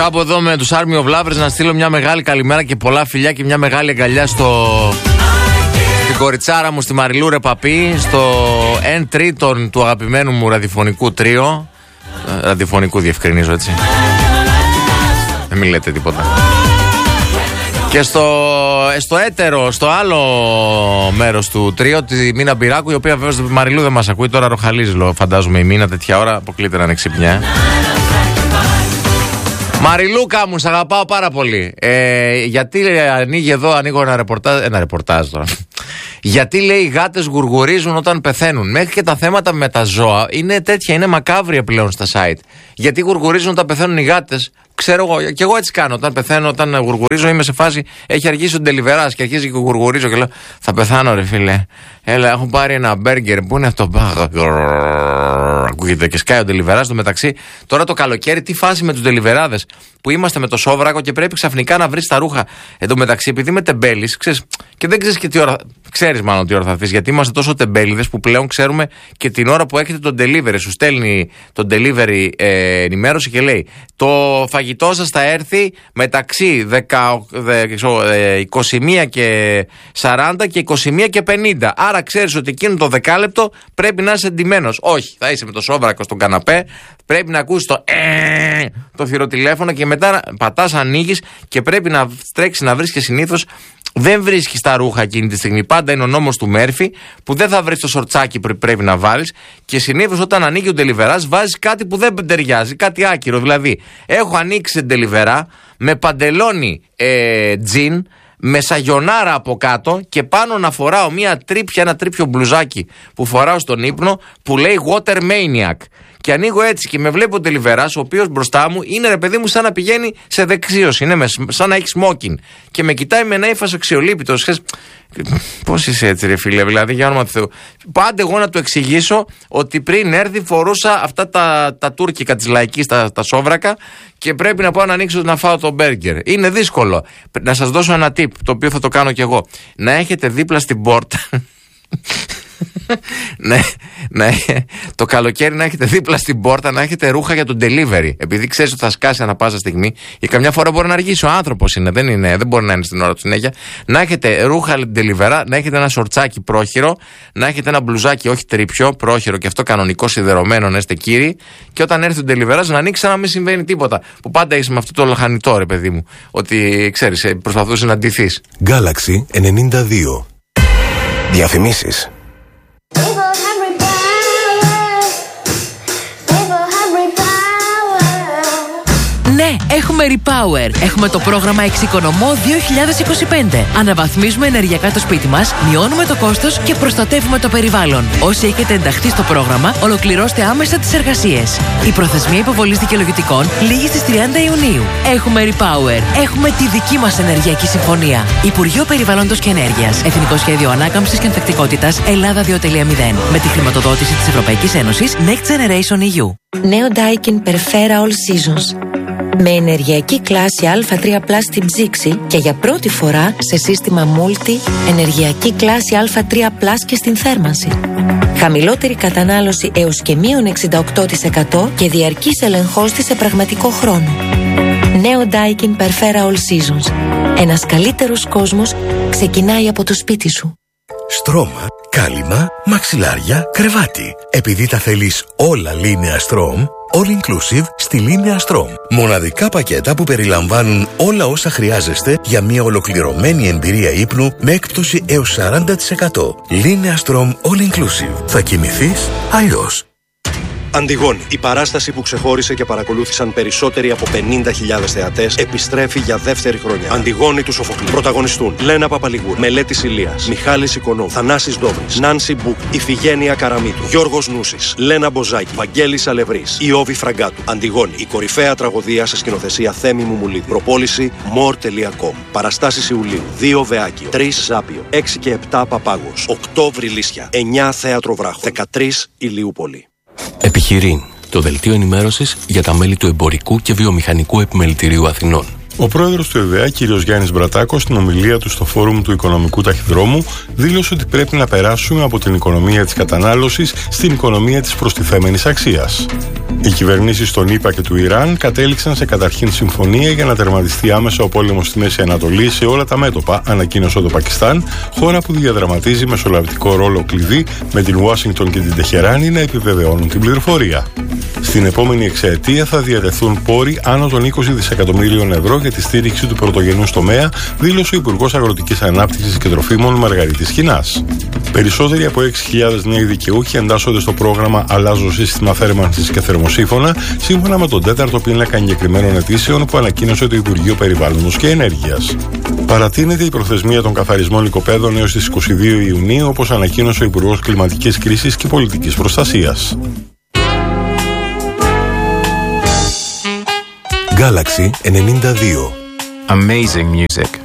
κάπου εδώ με τους Army of Lovers να στείλω μια μεγάλη καλημέρα και πολλά φιλιά και μια μεγάλη αγκαλιά στην κοριτσάρα μου, στη Μαριλού Ρεπαπή, στο 1/3 του αγαπημένου μου ραδιοφωνικού τρίο. Ραδιοφωνικού διευκρινίζω, έτσι. Δεν μην λέτε τίποτα. Και στο έτερο, στο άλλο μέρος του τρίο, τη Μίνα Μπυράκου, η οποία βέβαια στη Μαριλού δεν μας ακούει, τώρα ροχαλίζει, φαντάζομαι η Μίνα τέτοια ώρα, αποκλείται να είναι ξυπνιά. Μαριλούκα μου, σ' αγαπάω πάρα πολύ. Γιατί ανοίγει εδώ, ανοίγω ένα ρεπορτάζ τώρα. Γιατί λέει οι γάτες γουργουρίζουν όταν πεθαίνουν. Μέχρι και τα θέματα με τα ζώα είναι τέτοια, είναι μακάβρια πλέον στα site. Γιατί γουργουρίζουν όταν πεθαίνουν οι γάτες. Ξέρω εγώ, και εγώ έτσι κάνω. Όταν πεθαίνω, όταν γουργουρίζω, είμαι σε φάση. Έχει αργήσει ο ντελιβεράς και αρχίζει και γουργουρίζω και λέω: θα πεθάνω, ρε φίλε. Έλα, έχω πάρει ένα μπέργκερ. Πού είναι αυτό? Ακούγεται και σκάει ο ντελιβεράς. Στο μεταξύ, τώρα το καλοκαίρι, τι φάση με τους ντελιβεράδες που είμαστε με το σόβρακο και πρέπει ξαφνικά να βρεις τα ρούχα. Εν τω μεταξύ, επειδή είμαι τεμπέλης, ξέρεις, και δεν ξέρεις και τι ώρα. Ξέρεις μάλλον τι ώρα θα έρθεις, γιατί είμαστε τόσο τεμπέληδες που πλέον ξέρουμε και την ώρα που έχετε τον delivery. Σου στέλνει τον delivery ενημέρωση και λέει: το φαγητό σας θα έρθει μεταξύ 21 και 40 και 21 και 50. Άρα ξέρεις ότι εκείνο το δεκάλεπτο πρέπει να είσαι εντυμένος. Όχι, θα είσαι με το σόβρακο στον καναπέ, πρέπει να ακούσεις το θηροτηλέφωνο και μετά πατάς, ανοίγεις και πρέπει να τρέξεις να βρεις, και συνήθως δεν βρίσκεις τα ρούχα εκείνη τη στιγμή. Πάντα είναι ο νόμος του Μέρφυ που δεν θα βρεις το σορτσάκι που πρέπει να βάλεις, και συνήθως όταν ανοίγει ο ντελιβεράς βάζεις κάτι που δεν ταιριάζει, κάτι άκυρο. Δηλαδή, έχω ανοίξει ντελιβερά με παντελόνι τζιν, με σαγιονάρα από κάτω και πάνω να φοράω ένα τρίπιο μπλουζάκι που φοράω στον ύπνο που λέει Water Maniac. Και ανοίγω έτσι και με βλέπει ο ντελιβεράς, ο οποίος μπροστά μου είναι, ρε παιδί μου, σαν να πηγαίνει σε δεξίωση. Είναι σαν να έχει smoking. Και με κοιτάει με ένα ύφος αξιολύπητος. Πώς είσαι έτσι, ρε φίλε, δηλαδή, για όνομα του Θεού. Πάντε εγώ να του εξηγήσω ότι πριν έρθει φορούσα αυτά τα τουρκικά της λαϊκής, τα σόβρακα, και πρέπει να πάω να ανοίξω να φάω το μπέργκερ. Είναι δύσκολο. Να σας δώσω ένα tip, το οποίο θα το κάνω κι εγώ. Να έχετε δίπλα στην πόρτα. Ναι, το καλοκαίρι να έχετε δίπλα στην πόρτα, να έχετε ρούχα για το delivery. Επειδή ξέρεις ότι θα σκάσει ανά πάσα στιγμή, και καμιά φορά μπορεί να αργήσει, ο άνθρωπος είναι, δεν μπορεί να είναι στην ώρα του συνέχεια. Να έχετε ρούχα delivery, να έχετε ένα σορτσάκι πρόχειρο, να έχετε ένα μπλουζάκι όχι τρίπιο, πρόχειρο και αυτό κανονικό σιδερωμένο, να είστε κύριοι. Και όταν έρθει ο delivery να ανοίξει να μην συμβαίνει τίποτα. Που πάντα είσαι με αυτό το λαχανιτό, ρε παιδί μου, ότι ξέρεις, προσπαθούσε να ντυθείς. Galaxy 92. Διαφημίσεις. Ναι, έχουμε Repower. Έχουμε το πρόγραμμα Εξοικονομώ 2025. Αναβαθμίζουμε ενεργειακά το σπίτι μας, μειώνουμε το κόστος και προστατεύουμε το περιβάλλον. Όσοι έχετε ενταχθεί στο πρόγραμμα, ολοκληρώστε άμεσα τις εργασίες. Η προθεσμία υποβολής δικαιολογητικών λήγει στις 30 Ιουνίου. Έχουμε Repower. Έχουμε τη δική μας ενεργειακή συμφωνία. Υπουργείο Περιβάλλοντος και Ενέργειας. Εθνικό Σχέδιο Ανάκαμψης και Ανθεκτικότητας Ελλάδα 2.0. Με τη χρηματοδότηση της Ευρωπαϊκής Ένωσης Next Generation EU. Νέο Daikin Perfera All Seasons. Με ενεργειακή κλάση Α3+ στην ψήξη και για πρώτη φορά σε σύστημα Multi ενεργειακή κλάση Α3+ και στην θέρμανση. Χαμηλότερη κατανάλωση έως και -68% και διαρκής ελεγχός της σε πραγματικό χρόνο. Νέο Daikin Perfera All Seasons. Ένας καλύτερος κόσμος ξεκινάει από το σπίτι σου. Στρώμα, κάλυμα, μαξιλάρια, κρεβάτι. Επειδή τα θέλεις όλα Linea Strom, all inclusive στη Linea Strom. Μοναδικά πακέτα που περιλαμβάνουν όλα όσα χρειάζεστε για μια ολοκληρωμένη εμπειρία ύπνου με έκπτωση έως 40%. Linea Strom all inclusive. Θα κοιμηθείς αλλιώς. Αντιγόνη, η παράσταση που ξεχώρισε και παρακολούθησαν περισσότεροι από 50.000 θεατές, επιστρέφει για δεύτερη χρονιά. Αντιγόνη του Σοφοκλή. Πρωταγωνιστούν Λένα Παπαλιγούρ, Μελέτης Ηλίας, Μιχάλης Οικονόμου, Θανάσης Ντόβρης, Νάνση Μπούκ, Ιφηγένεια Καραμίτου, Γιώργος Νούσης, Λένα Μποζάκη, Βαγγέλης Αλευρής, Ιώβη Φραγκάτου. Αντιγόνη, η κορυφαία τραγωδία σε σκηνοθεσία Θέμη Μουμουλίδη. Προπόληση more.com. Παραστάσεις Ιουλίου, 2 Βεάκιο, 3 Ζάπιο, 6 και 7 Παπάγος, 8 Βρυλίσια, 9 Θέατρο Βράχο, 13 Ηλιούπολη. Επιχειρήν, το δελτίο ενημέρωσης για τα μέλη του Εμπορικού και Βιομηχανικού Επιμελητηρίου Αθηνών. Ο πρόεδρος του ΕΔΕΑ, κ. Γιάννης Μπρατάκος, στην ομιλία του στο Φόρουμ του Οικονομικού Ταχυδρόμου, δήλωσε ότι πρέπει να περάσουμε από την οικονομία της κατανάλωσης στην οικονομία της προστιθέμενης αξίας. Οι κυβερνήσεις των ΗΠΑ και του Ιράν κατέληξαν σε καταρχήν συμφωνία για να τερματιστεί άμεσα ο πόλεμος στη Μέση Ανατολή σε όλα τα μέτωπα, ανακοίνωσε το Πακιστάν, χώρα που διαδραματίζει μεσολαβητικό ρόλο κλειδί, με την Ουάσιγκτον και την Τεχεράνη να επιβεβαιώνουν την πληροφορία. Στην επόμενη εξαετία θα διατεθούν πόροι άνω των 20 δισεκατομμύριων ευρώ για τη στήριξη του πρωτογενούς τομέα, δήλωσε ο Υπουργός Αγροτικής Ανάπτυξης και Τροφίμων Μαργαρίτης Χινάς. Περισσότεροι από 6.000 νέοι δικαιούχοι εντάσσονται στο πρόγραμμα Αλλάζω Σύστημα Θέρμανσης και Θερμοσύφωνα, σύμφωνα με τον 4ο πίνακα εγκεκριμένων αιτήσεων που ανακοίνωσε το Υπουργείο Περιβάλλοντος και Ενέργειας. Παρατείνεται η προθεσμία των καθαρισμών οικοπαίδων έως τις 22 Ιουνίου, όπως ανακοίνωσε ο Υπουργός Κλιματικής Κρίσης και Πολιτικής Προστασίας. Galaxy 92. Amazing music.